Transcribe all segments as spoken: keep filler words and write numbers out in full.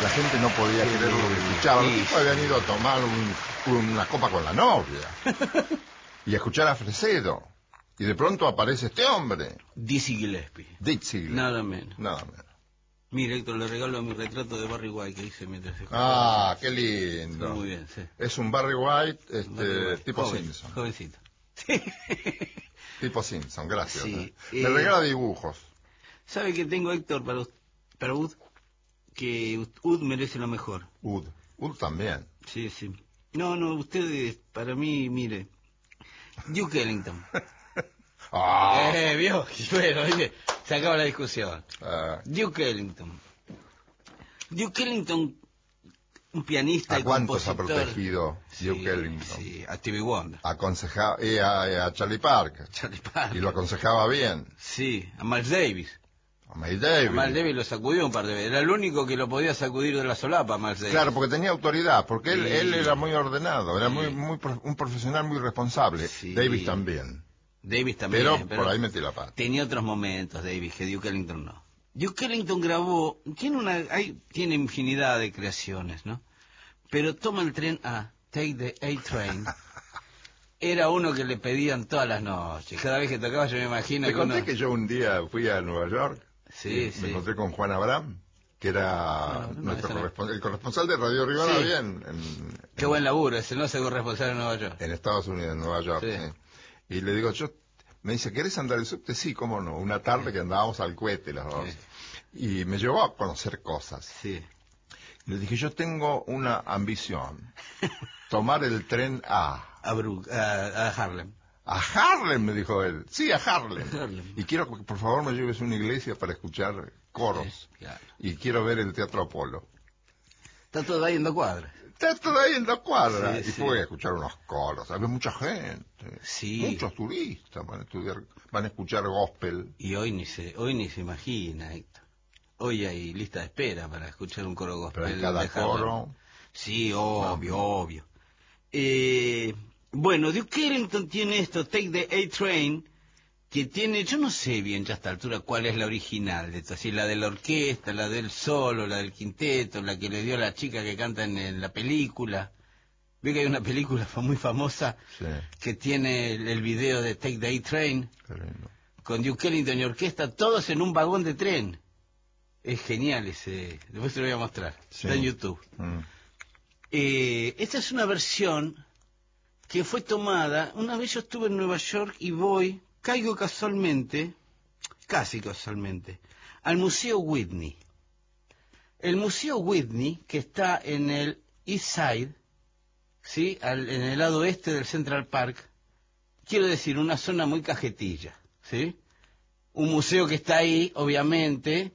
la gente no podía Sí, creer lo que escuchaba. Los sí, tipos habían ido a tomar un, una copa con la novia y a escuchar a Fresedo. Y de pronto aparece este hombre. Dizzy Gillespie. Dizzy Gillespie. Nada menos. Nada menos. Mira, Héctor, le regalo mi retrato de Barry White que hice mientras se Ah, qué lindo. Muy bien, sí. Es un Barry White, este, Barry White. tipo Joven, Simpson. Jovencito. Sí. Tipo Simpson, gracias. Sí, eh. eh, Me regala dibujos. ¿Sabe que tengo, Héctor, para, us- para Ud? Que Ud merece lo mejor. Ud. Ud también. Sí, sí. No, no, ustedes, para mí, mire. Duke Ellington. Ah, Eh, vio. Bueno, oye, se acaba la discusión. eh, Duke Ellington. Duke Ellington, un pianista ¿A y cuántos ha compositor. protegido Sí, Duke Ellington? sí, a Stevie Wonder, Aconsejaba, y a, y a Charlie Parker. Charlie Parker. Y lo aconsejaba bien. Sí, a Miles Davis. A Miles A Miles Davis. Davis lo sacudió un par de veces. Era el único que lo podía sacudir de la solapa, Miles Davis. Claro, porque tenía autoridad, porque él, Sí. él era muy ordenado, era Sí. muy, muy pro- un profesional muy responsable. Sí. Davis también. Davis también. Pero, Pero, por ahí metí la pata. tenía otros momentos, Davis, que Duke Ellington no. Duke Ellington grabó, tiene una, hay, tiene infinidad de creaciones, ¿no? Pero toma el tren a Take the A-Train. Era uno que le pedían todas las noches. Cada vez que tocaba yo me imagino Te que conté uno... que yo un día fui a Nueva York. Sí, y sí. Me encontré con Juan Abraham, que era Bueno, no, nuestro ese no. corresponsal, el corresponsal de Radio Rivadavia Sí. en, en, Qué en- buen laburo, ese no se corresponsal en Nueva York. en Estados Unidos, en Nueva York. Sí. Sí. Y le digo, yo, me dice, ¿querés andar el subte? Sí, cómo no. Una tarde que andábamos al cohete los dos. Sí. Y me llevó a conocer cosas. Sí. Le dije, yo tengo una ambición. Tomar el tren a... A, Brook, a, a Harlem. A Harlem, me dijo él. Sí, a Harlem. Harlem. Y quiero que por favor me lleves a una iglesia para escuchar coros. Sí, claro. Y quiero ver el Teatro Apolo. Está todo ahí en dos cuadras. Está todo ahí en la cuadra. Sí, y sí. fue a escuchar unos coros. Había mucha gente. Sí. Muchos turistas van a estudiar, van a escuchar gospel. Y hoy ni se, hoy ni se imagina, Héctor. Hoy hay lista de espera para escuchar un coro gospel. Pero en cada de Harlem. coro... Sí, obvio, obvio. Eh, bueno, Duke Ellington tiene esto, Take the A-Train, que tiene, yo no sé bien ya a esta altura cuál es la original de esto, así la de la orquesta, la del solo, la del quinteto, la que le dio a la chica que canta en, en la película. Ve que hay una película muy famosa Sí, que tiene el, el video de Take the A-Train, qué lindo. con Duke Ellington y orquesta, todos en un vagón de tren. Es genial ese, después te lo voy a mostrar, Sí. está en YouTube. Mm. Eh, esta es una versión que fue tomada, una vez yo estuve en Nueva York y voy, caigo casualmente, casi casualmente, al Museo Whitney. El Museo Whitney, que está en el East Side, ¿sí? Al, en el lado oeste del Central Park, quiero decir, una zona muy cajetilla, ¿sí? Un museo que está ahí, obviamente,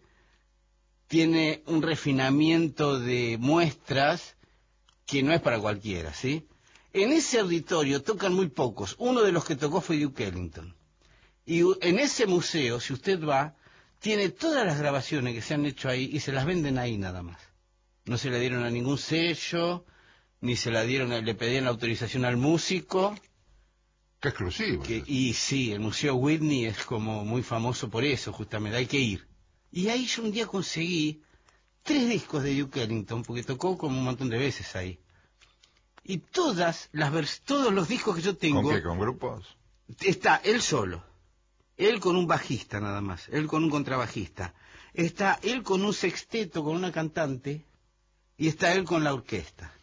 tiene un refinamiento de muestras que no es para cualquiera, ¿sí? En ese auditorio tocan muy pocos. Uno de los que tocó fue Duke Ellington. Y en ese museo, si usted va, tiene todas las grabaciones que se han hecho ahí y se las venden ahí nada más. No se le dieron a ningún sello, ni se la dieron, le pedían autorización al músico. Qué exclusivo. Que, es eso. y sí, el Museo Whitney es como muy famoso por eso, justamente, hay que ir. Y ahí yo un día conseguí tres discos de Duke Ellington, porque tocó como un montón de veces ahí. Y todas las vers todos los discos que yo tengo, ¿Con qué? ¿Con grupos? está él solo, él con un bajista nada más, él con un contrabajista, está él con un sexteto, con una cantante, y está él con la orquesta.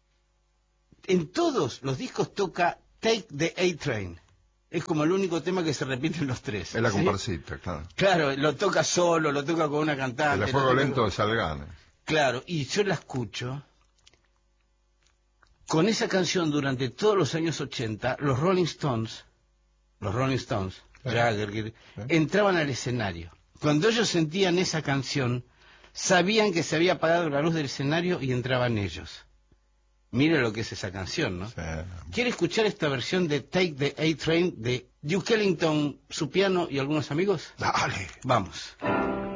En todos los discos toca Take the A-Train. Es como el único tema que se repite en los tres. Es la ¿sí? comparsita, claro. Claro, lo toca solo, lo toca con una cantante. El lo fuego toca lento con- de Salgana. Claro, y yo la escucho con esa canción durante todos los años ochenta, los Rolling Stones, los Rolling Stones, Sí. Jagger, que- Sí. entraban al escenario. Cuando ellos sentían esa canción, sabían que se había apagado la luz del escenario y entraban ellos. Mire lo que es esa canción, ¿no? Sí. ¿Quiere escuchar esta versión de Take the A-Train de Duke Ellington, su piano y algunos amigos? Dale. Vamos.